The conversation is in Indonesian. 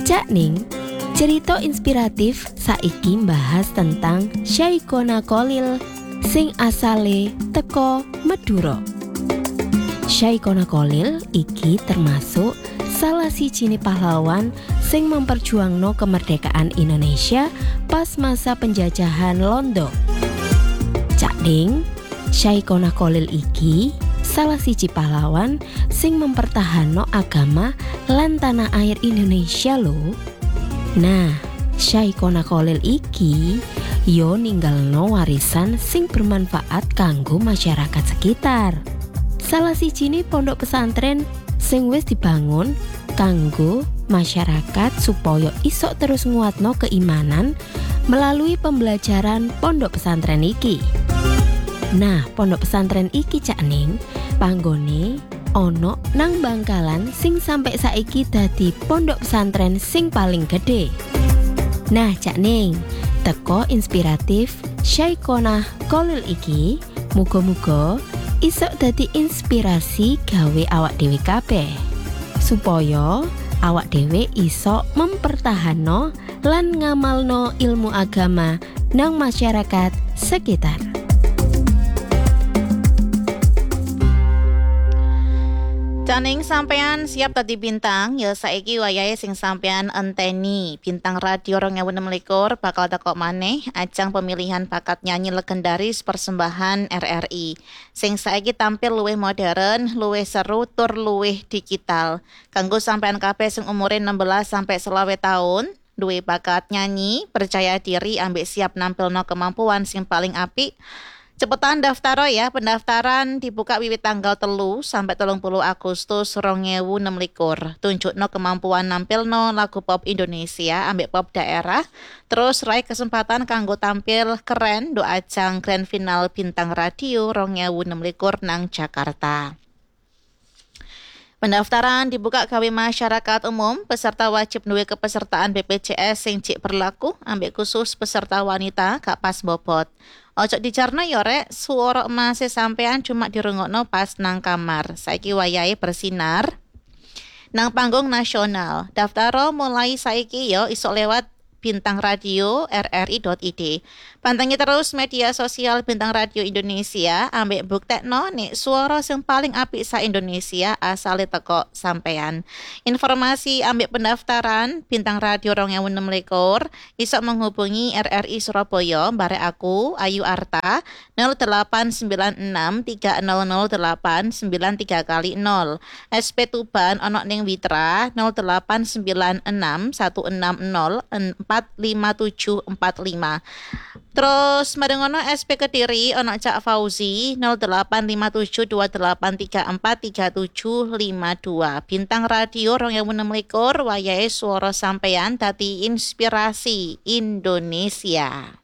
Cak Ning, cerita inspiratif saiki mbahas tentang Syaikona Cholil sing asale teko Madura. Syaikona Cholil iki termasuk salah sijine pahlawan sing memperjuangno kemerdekaan Indonesia pas masa penjajahan Londo. Cak Ning, Syaikona Cholil iki salah siji pahlawan sing mempertahanno agama lan tanah air Indonesia lho. Nah, Syaikona Cholil iki yo ninggalno warisan sing bermanfaat kanggo masyarakat sekitar. Salah sijine pondok pesantren sing wis dibangun kanggo masyarakat supaya iso terus nguatno keimanan melalui pembelajaran pondok pesantren iki. Nah, pondok pesantren iki Cak Ning, panggone ono nang Bangkalan sing sampai saiki dadi pondok pesantren sing paling gede. Nah, Cak Ning, teko inspiratif Syaikona Cholil iki muga-muga iso dadi inspirasi gawe awak dhewe kabeh supaya awak dhewe iso mempertahanno lan ngamalno ilmu agama nang masyarakat sekitar. Caning sampean siap tadi bintang, ya saiki wayahe sing sampean enteni. Bintang radio 2026 bakal teko maneh ajang pemilihan bakat nyanyi legendaris persembahan RRI. Sing saiki tampil luwih modern, luwih seru tur luwih digital. Kanggo sampean kabeh sing umure 16 sampai 20 tahun, duwe bakat nyanyi, percaya diri ambek siap nampilno kemampuan sing paling apik. Cepetan daftar ya, pendaftaran dibuka wiwit tanggal 3 sampai 30 Agustus 2026. Tunjukno kemampuan nampilno lagu pop Indonesia ambek pop daerah. Terus raih kesempatan kanggo tampil keren do ajang grand final bintang radio 2026 nang Jakarta. Pendaftaran dibuka gawe masyarakat umum, peserta wajib duwe kepesertaan BPJS sing cik berlaku, ambek khusus peserta wanita gak pas bobot. Ojo dicarno yo rek, suara emase sampean cuma dirungokno pas nang kamar. Saiki wayahe bersinar nang panggung nasional. Daftaro mulai saiki yo iso lewat Bintang Radio rri.id. Pantangi terus media sosial Bintang Radio Indonesia ambek buktekno nek suara sing paling apik sa Indonesia asale teko sampean. Informasi ambek pendaftaran Bintang Radio 2026 iso menghubungi RRI Surabaya barek aku Ayu Arta 0896300893 SP Tuban ono ning Witra 089616045745. Terus madengono SP Kediri ono Cak Fauzi 085728343752. Bintang Radio 2026 wayahe suara sampean dadi inspirasi Indonesia.